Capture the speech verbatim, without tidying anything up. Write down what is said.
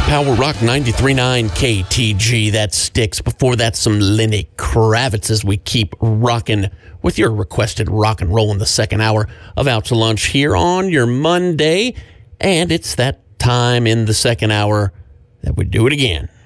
Power Rock ninety-three point nine K T G. That sticks. Before that, some Lenny Kravitz as we keep rocking with your requested rock and roll in the second hour of Out to Lunch here on your Monday. And it's that time in the second hour that we do it again.